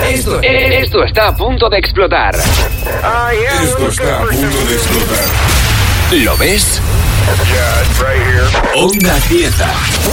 Esto está a punto de explotar. Esto está a punto de explotar. ¿Lo ves? Onda Cieza.